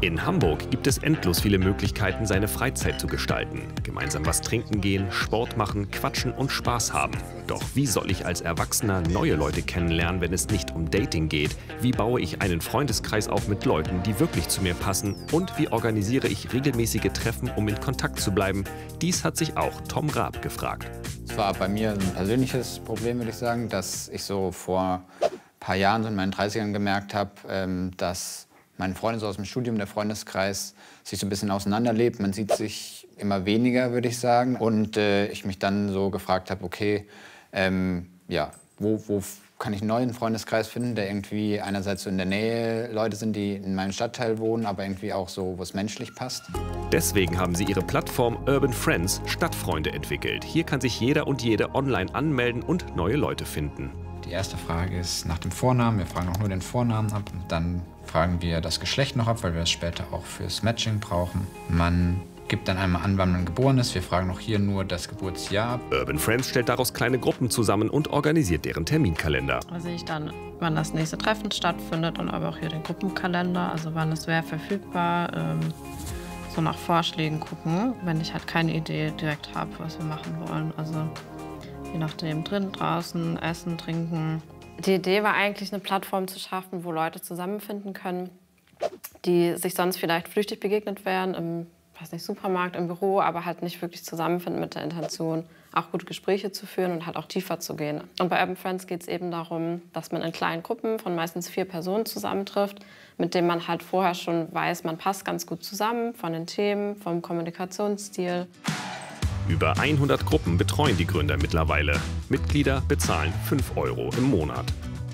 In Hamburg gibt es endlos viele Möglichkeiten, seine Freizeit zu gestalten. Gemeinsam was trinken gehen, Sport machen, quatschen und Spaß haben. Doch wie soll ich als Erwachsener neue Leute kennenlernen, wenn es nicht um Dating geht? Wie baue ich einen Freundeskreis auf mit Leuten, die wirklich zu mir passen? Und wie organisiere ich regelmäßige Treffen, um in Kontakt zu bleiben? Dies hat sich auch Tom Raab gefragt. Es war bei mir ein persönliches Problem, würde ich sagen, dass ich so vor ein paar Jahren, so in meinen 30ern, gemerkt habe, dass meine Freunde so aus dem Studium, der Freundeskreis, sich so ein bisschen auseinanderlebt. Man sieht sich immer weniger, würde ich sagen. Und ich mich dann so gefragt habe, okay, ja, wo kann ich einen neuen Freundeskreis finden, der irgendwie einerseits so in der Nähe Leute sind, die in meinem Stadtteil wohnen, aber irgendwie auch so, wo es menschlich passt. Deswegen haben sie ihre Plattform Urban Friends Stadtfreunde entwickelt. Hier kann sich jeder und jede online anmelden und neue Leute finden. Die erste Frage ist nach dem Vornamen. Wir fragen auch nur den Vornamen ab. Und dann fragen wir das Geschlecht noch ab, weil wir es später auch fürs Matching brauchen. Man gibt dann einmal an, wann man geboren ist. Wir fragen auch hier nur das Geburtsjahr ab. Urban Friends stellt daraus kleine Gruppen zusammen und organisiert deren Terminkalender. Da sehe ich dann, wann das nächste Treffen stattfindet und aber auch hier den Gruppenkalender, also wann es wer verfügbar. So nach Vorschlägen gucken, wenn ich halt keine Idee direkt habe, was wir machen wollen. Also je nachdem, drin, draußen, essen, trinken. Die Idee war eigentlich, eine Plattform zu schaffen, wo Leute zusammenfinden können, die sich sonst vielleicht flüchtig begegnet wären, im Supermarkt, im Büro, aber halt nicht wirklich zusammenfinden mit der Intention, auch gute Gespräche zu führen und halt auch tiefer zu gehen. Und bei Urban Friends geht es eben darum, dass man in kleinen Gruppen von meistens 4 Personen zusammentrifft, mit denen man halt vorher schon weiß, man passt ganz gut zusammen, von den Themen, vom Kommunikationsstil. Über 100 Gruppen betreuen die Gründer mittlerweile. Mitglieder bezahlen 5 € im Monat.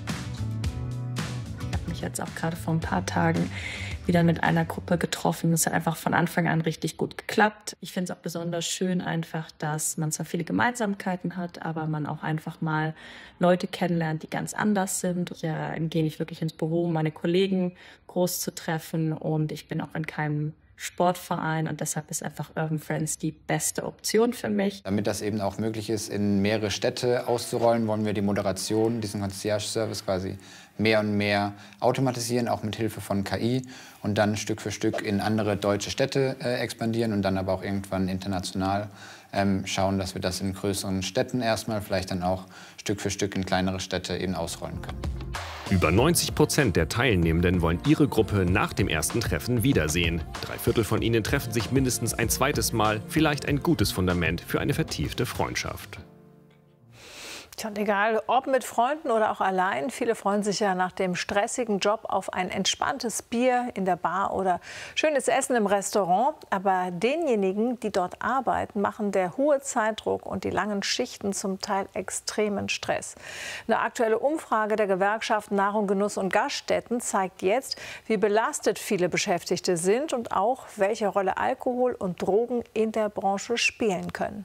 Ich habe mich jetzt auch gerade vor ein paar Tagen wieder mit einer Gruppe getroffen. Es hat einfach von Anfang an richtig gut geklappt. Ich finde es auch besonders schön einfach, dass man zwar viele Gemeinsamkeiten hat, aber man auch einfach mal Leute kennenlernt, die ganz anders sind. Ich gehe nicht wirklich ins Büro, um meine Kollegen groß zu treffen, und ich bin auch in keinem Sportverein, und deshalb ist einfach Urban Friends die beste Option für mich. Damit das eben auch möglich ist, in mehrere Städte auszurollen, wollen wir die Moderation, diesen Concierge-Service quasi mehr und mehr automatisieren, auch mit Hilfe von KI, und dann Stück für Stück in andere deutsche Städte expandieren und dann aber auch irgendwann international schauen, dass wir das in größeren Städten erstmal, vielleicht dann auch Stück für Stück in kleinere Städte eben ausrollen können. Über 90% der Teilnehmenden wollen ihre Gruppe nach dem ersten Treffen wiedersehen. 3/4 von ihnen treffen sich mindestens ein zweites Mal, vielleicht ein gutes Fundament für eine vertiefte Freundschaft. Tja, und egal, ob mit Freunden oder auch allein, viele freuen sich ja nach dem stressigen Job auf ein entspanntes Bier in der Bar oder schönes Essen im Restaurant. Aber denjenigen, die dort arbeiten, machen der hohe Zeitdruck und die langen Schichten zum Teil extremen Stress. Eine aktuelle Umfrage der Gewerkschaft Nahrung, Genuss und Gaststätten zeigt jetzt, wie belastet viele Beschäftigte sind und auch, welche Rolle Alkohol und Drogen in der Branche spielen können.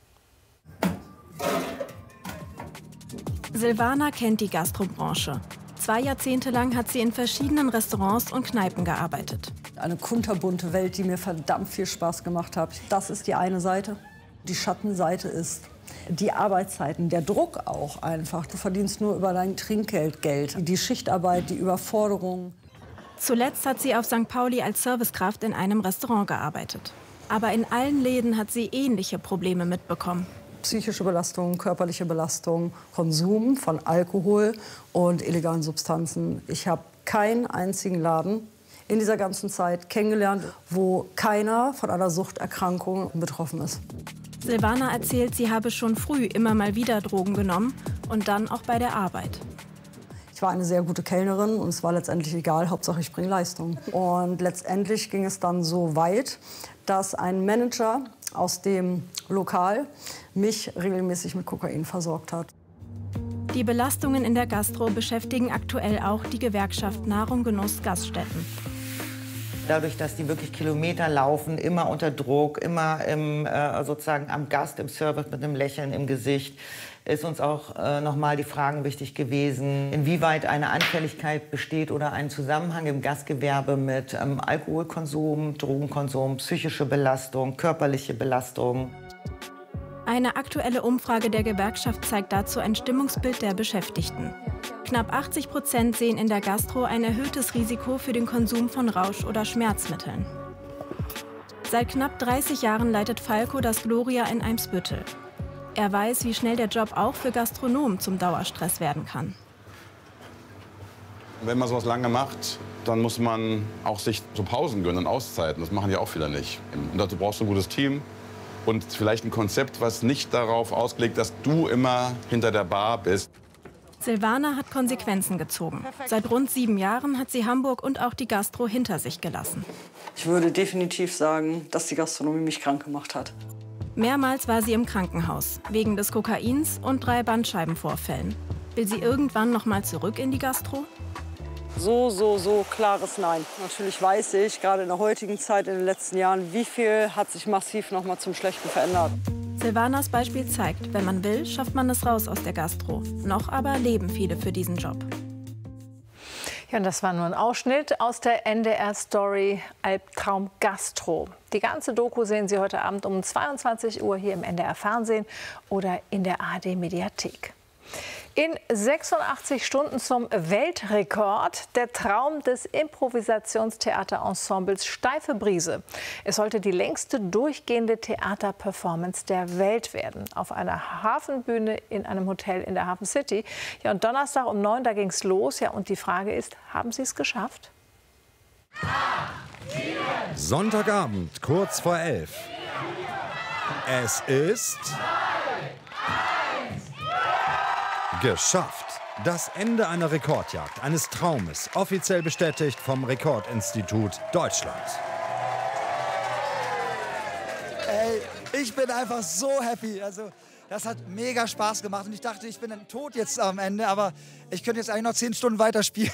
Silvana kennt die Gastrobranche. 2 Jahrzehnte lang hat sie in verschiedenen Restaurants und Kneipen gearbeitet. Eine kunterbunte Welt, die mir verdammt viel Spaß gemacht hat. Das ist die eine Seite. Die Schattenseite ist die Arbeitszeiten, der Druck auch einfach. Du verdienst nur über dein Trinkgeld Geld. Die Schichtarbeit, die Überforderung. Zuletzt hat sie auf St. Pauli als Servicekraft in einem Restaurant gearbeitet. Aber in allen Läden hat sie ähnliche Probleme mitbekommen. Psychische Belastung, körperliche Belastung, Konsum von Alkohol und illegalen Substanzen. Ich habe keinen einzigen Laden in dieser ganzen Zeit kennengelernt, wo keiner von einer Suchterkrankung betroffen ist. Silvana erzählt, sie habe schon früh immer mal wieder Drogen genommen und dann auch bei der Arbeit. Ich war eine sehr gute Kellnerin und es war letztendlich egal, Hauptsache ich bringe Leistung. Und letztendlich ging es dann so weit, dass ein Manager aus dem Lokal mich regelmäßig mit Kokain versorgt hat. Die Belastungen in der Gastro beschäftigen aktuell auch die Gewerkschaft Nahrung, Genuss, Gaststätten. Dadurch, dass die wirklich Kilometer laufen, immer unter Druck, immer sozusagen am Gast, im Service mit einem Lächeln im Gesicht, ist uns auch nochmal die Fragen wichtig gewesen, inwieweit eine Anfälligkeit besteht oder ein Zusammenhang im Gastgewerbe mit Alkoholkonsum, Drogenkonsum, psychische Belastung, körperliche Belastung. Eine aktuelle Umfrage der Gewerkschaft zeigt dazu ein Stimmungsbild der Beschäftigten. Knapp 80% sehen in der Gastro ein erhöhtes Risiko für den Konsum von Rausch- oder Schmerzmitteln. Seit knapp 30 Jahren leitet Falco das Gloria in Eimsbüttel. Er weiß, wie schnell der Job auch für Gastronomen zum Dauerstress werden kann. Wenn man sowas lange macht, dann muss man auch sich so Pausen gönnen und Auszeiten. Das machen ja auch viele nicht. Und dazu brauchst du ein gutes Team und vielleicht ein Konzept, was nicht darauf ausgelegt ist, dass du immer hinter der Bar bist. Silvana hat Konsequenzen gezogen. Seit rund 7 Jahren hat sie Hamburg und auch die Gastro hinter sich gelassen. Ich würde definitiv sagen, dass die Gastronomie mich krank gemacht hat. Mehrmals war sie im Krankenhaus, wegen des Kokains und 3 Bandscheibenvorfällen. Will sie irgendwann noch mal zurück in die Gastro? So klares Nein. Natürlich weiß ich, gerade in der heutigen Zeit, in den letzten Jahren, wie viel hat sich massiv noch mal zum Schlechten verändert. Silvanas Beispiel zeigt, wenn man will, schafft man es raus aus der Gastro. Noch aber leben viele für diesen Job. Ja, und das war nur ein Ausschnitt aus der NDR-Story Albtraum Gastro. Die ganze Doku sehen Sie heute Abend um 22 Uhr hier im NDR-Fernsehen oder in der ARD-Mediathek. In 86 Stunden zum Weltrekord, der Traum des Improvisationstheaterensembles Steife Brise. Es sollte die längste durchgehende Theaterperformance der Welt werden. Auf einer Hafenbühne in einem Hotel in der Hafen City. Ja, und Donnerstag um 9 da ging es los. Ja, und die Frage ist, haben Sie es geschafft? Sonntagabend, kurz vor 11. Es ist geschafft. Das Ende einer Rekordjagd, eines Traumes, offiziell bestätigt vom Rekordinstitut Deutschland. Ey, ich bin einfach so happy. Also, das hat mega Spaß gemacht und ich dachte, ich bin dann tot jetzt am Ende, aber ich könnte jetzt eigentlich noch 10 Stunden weiterspielen.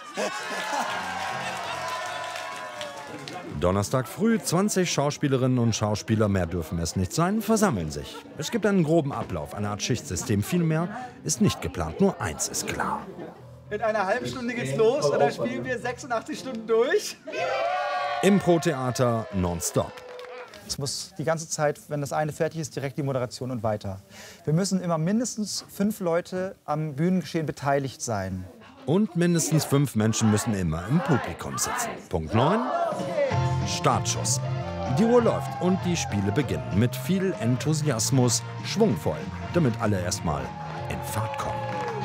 Donnerstag früh, 20 Schauspielerinnen und Schauspieler, mehr dürfen es nicht sein, versammeln sich. Es gibt einen groben Ablauf, eine Art Schichtsystem. Viel mehr ist nicht geplant, nur eins ist klar. In einer halben Stunde geht's los und dann spielen wir 86 Stunden durch. Impro-Theater nonstop. Es muss die ganze Zeit, wenn das eine fertig ist, direkt die Moderation und weiter. Wir müssen immer mindestens 5 Leute am Bühnengeschehen beteiligt sein. Und mindestens 5 Menschen müssen immer im Publikum sitzen. Punkt 9. Startschuss. Die Uhr läuft und die Spiele beginnen mit viel Enthusiasmus, schwungvoll, damit alle erstmal in Fahrt kommen.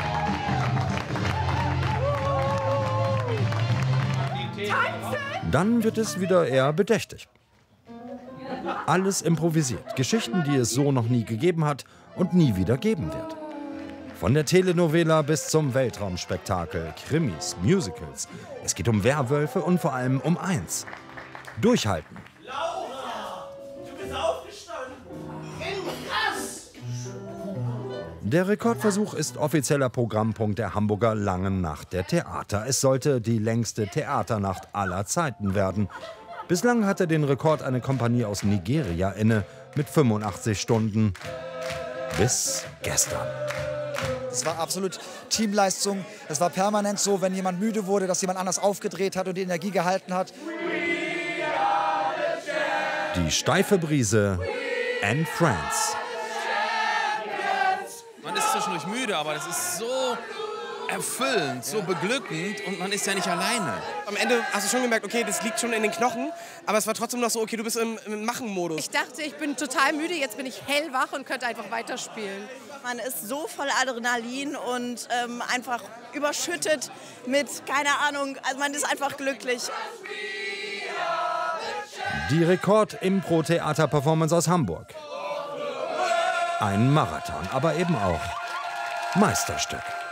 Dann wird es wieder eher bedächtig. Alles improvisiert. Geschichten, die es so noch nie gegeben hat und nie wieder geben wird. Von der Telenovela bis zum Weltraumspektakel, Krimis, Musicals. Es geht um Werwölfe und vor allem um eins: Durchhalten. Laura, du bist aufgestanden. Krass. Der Rekordversuch ist offizieller Programmpunkt der Hamburger Langen Nacht der Theater. Es sollte die längste Theaternacht aller Zeiten werden. Bislang hatte den Rekord eine Kompanie aus Nigeria inne mit 85 Stunden. Bis gestern. Es war absolut Teamleistung. Es war permanent so, wenn jemand müde wurde, dass jemand anders aufgedreht hat und die Energie gehalten hat. Die Steife Brise and Friends. Man ist zwischendurch müde, aber das ist so erfüllend, so beglückend und man ist ja nicht alleine. Am Ende hast du schon gemerkt, okay, das liegt schon in den Knochen, aber es war trotzdem noch so, okay, du bist im Machen-Modus. Ich dachte, ich bin total müde, jetzt bin ich hellwach und könnte einfach weiterspielen. Man ist so voll Adrenalin und einfach überschüttet mit, keine Ahnung, also man ist einfach glücklich. Die Rekord-Impro-Theater-Performance aus Hamburg. Ein Marathon, aber eben auch Meisterstück.